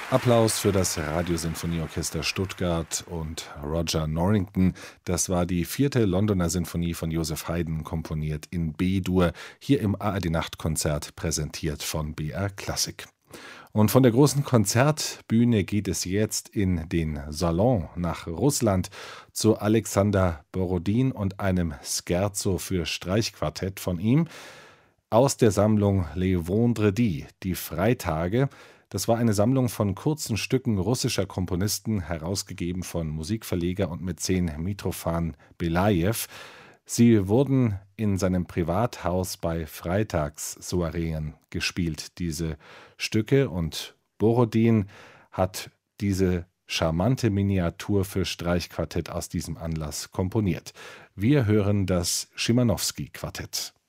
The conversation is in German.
Applaus für das Radiosinfonieorchester Stuttgart und Roger Norrington. Das war die 4. Londoner Sinfonie von Joseph Haydn, komponiert in B-Dur, hier im ARD-Nachtkonzert, präsentiert von BR Klassik. Und von der großen Konzertbühne geht es jetzt in den Salon nach Russland zu Alexander Borodin und einem Scherzo für Streichquartett von ihm aus der Sammlung Les Vendredis, die Freitage. Das war eine Sammlung von kurzen Stücken russischer Komponisten, herausgegeben von Musikverleger und Mäzen Mitrofan Belajew. Sie wurden in seinem Privathaus bei Freitagssoireen gespielt, diese Stücke, und Borodin hat diese charmante Miniatur für Streichquartett aus diesem Anlass komponiert. Wir hören das Schimanowski-Quartett.